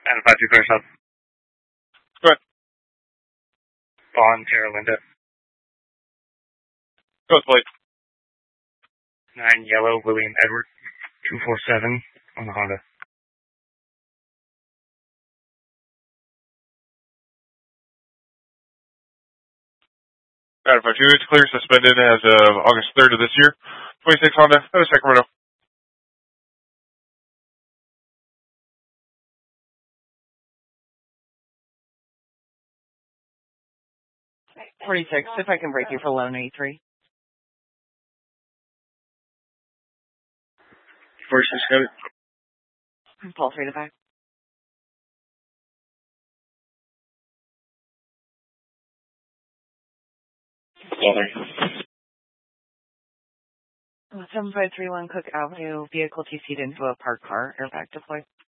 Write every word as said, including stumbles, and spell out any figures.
And five two clear south. Go ahead. Bond, Terra Linda. Go with plate. Nine yellow, William Edward. Two four seven on the Honda. nine five two, it's clear, suspended as of August third of this year. twenty-six Honda, out of Sacramento. forty-six, if I can break you for loan eighty-three. forty-six, got it. Paul three to five. Paul three. seven five three one Cook Avenue, vehicle T C'd into a parked car, airbag deployed.